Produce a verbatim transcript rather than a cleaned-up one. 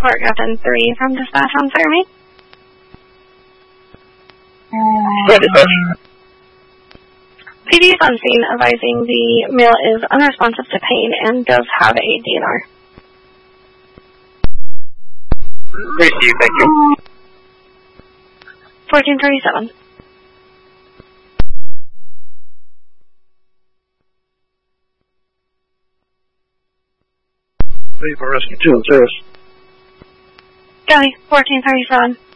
report Captain three from dispatch on Fairmead. What is it? P D is on scene advising the male is unresponsive to pain and does have a D N R. Receive, thank you. fourteen thirty-seven. Wait for rescue two and six. Gally, fourteen thirty-seven.